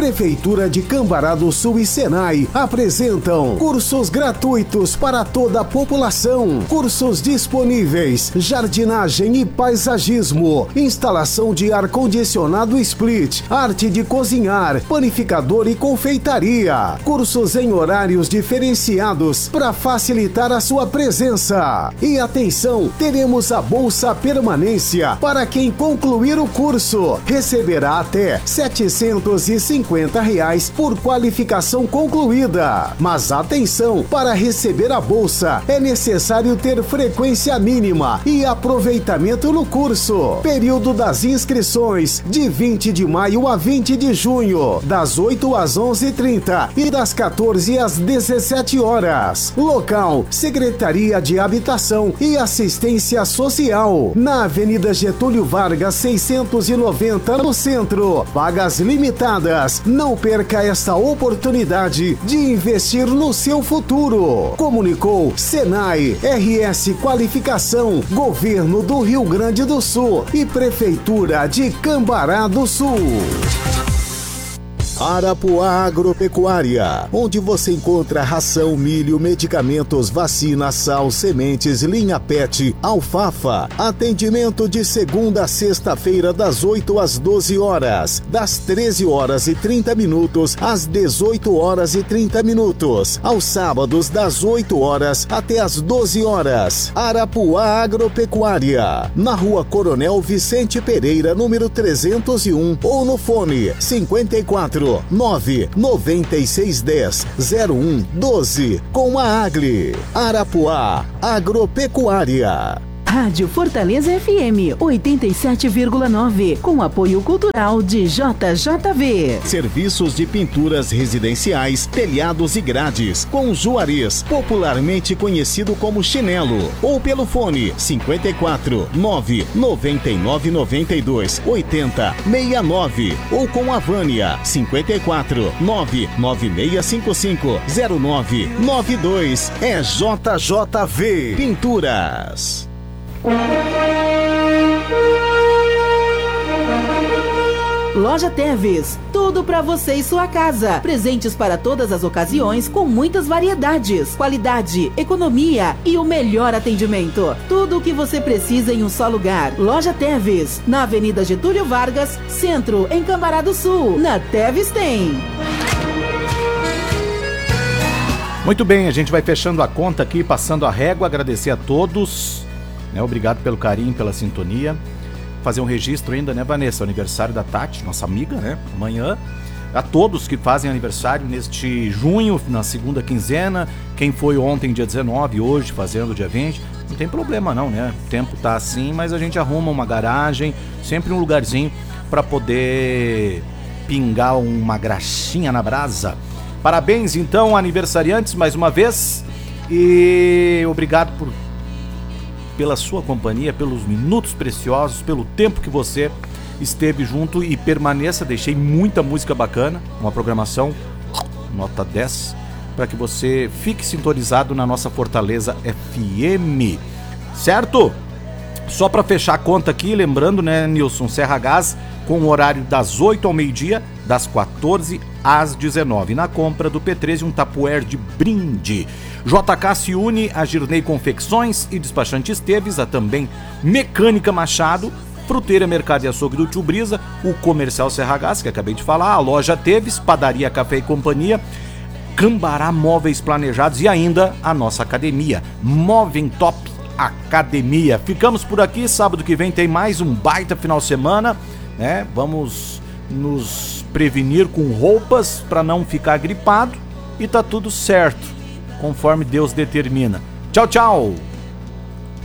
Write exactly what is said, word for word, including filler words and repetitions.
Prefeitura de Cambará do Sul e Senai apresentam cursos gratuitos para toda a população. Cursos disponíveis: jardinagem e paisagismo, instalação de ar-condicionado split, arte de cozinhar, panificador e confeitaria. Cursos em horários diferenciados para facilitar a sua presença. E atenção, teremos a Bolsa Permanência para quem concluir o curso. Receberá até setecentos e cinquenta reais por qualificação concluída. Mas atenção, para receber a bolsa é necessário ter frequência mínima e aproveitamento no curso. Período das inscrições de vinte de maio a vinte de junho, das oito às onze e trinta e das quatorze às dezessete horas. Local: Secretaria de Habitação e Assistência Social, na Avenida Getúlio Vargas seiscentos e noventa, no centro. Vagas limitadas. Não perca esta oportunidade de investir no seu futuro. Comunicou Senai, R S Qualificação, Governo do Rio Grande do Sul e Prefeitura de Cambará do Sul. Arapuá Agropecuária, onde você encontra ração, milho, medicamentos, vacina, sal, sementes, linha pet, alfafa. Atendimento de segunda a sexta-feira das oito às doze horas, das treze horas e trinta minutos às dezoito horas e trinta minutos, aos sábados das oito horas até às doze horas. Arapuá Agropecuária, na Rua Coronel Vicente Pereira, número trezentos e um, ou no fone cinquenta e quatro, nove nove seis um zero zero um doze, com a Agli. Arapuá Agropecuária. Rádio Fortaleza F M oitenta e sete vírgula nove, com apoio cultural de J J V. Serviços de pinturas residenciais, telhados e grades, com Juarez, popularmente conhecido como Chinelo, ou pelo fone cinquenta e quatro, nove nove nove nove dois, oitenta sessenta e nove, ou com a Vânia cinquenta e quatro, nove nove seis cinco cinco, zero nove nove dois. É J J V Pinturas. Loja Teves, tudo para você e sua casa. Presentes para todas as ocasiões com muitas variedades, qualidade, economia e o melhor atendimento. Tudo o que você precisa em um só lugar. Loja Teves, na Avenida Getúlio Vargas, Centro, em Cambará do Sul. Na Teves tem. Muito bem, a gente vai fechando a conta aqui, passando a régua, agradecer a todos, né? Obrigado pelo carinho, pela sintonia. Fazer um registro ainda, né, Vanessa? O aniversário da Tati, nossa amiga, né? Amanhã. A todos que fazem aniversário neste junho, na segunda quinzena. Quem foi ontem, dia dezenove, hoje fazendo dia vinte. Não tem problema não, né? O tempo tá assim, mas a gente arruma uma garagem, sempre um lugarzinho para poder pingar uma graxinha na brasa. Parabéns, então, aniversariantes, mais uma vez. E obrigado por... pela sua companhia, pelos minutos preciosos, pelo tempo que você esteve junto e permaneça. Deixei muita música bacana, uma programação nota dez, para que você fique sintonizado na nossa Fortaleza F M, certo? Só para fechar a conta aqui, lembrando, né, Nilson, Serra Gás, com o horário das oito ao meio-dia, das quatorze às dezenove. Na compra do P treze, um tapuer de brinde. J K se une a Girnei Confecções e Despachante Esteves, a também Mecânica Machado, Fruteira Mercado e Açougue do Tio Brisa, o Comercial Serra Gás, que acabei de falar, a Loja Teves, Padaria Café e Companhia, Cambará Móveis Planejados e ainda a nossa academia, Movem Top Academia. Ficamos por aqui, sábado que vem tem mais um baita final de semana, né? Vamos nos prevenir com roupas para não ficar gripado e tá tudo certo, conforme Deus determina. Tchau, tchau!